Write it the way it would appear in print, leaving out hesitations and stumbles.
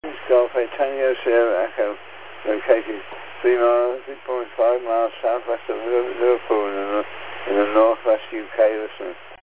Golf a Tango Sierra Echo, located 3.5 miles southwest of Liverpool in the northwest UK. Listening.